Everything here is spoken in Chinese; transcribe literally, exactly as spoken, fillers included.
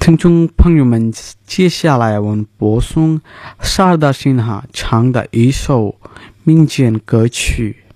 听众朋友们，接下来我们播送沙达辛哈唱的一首民间歌曲。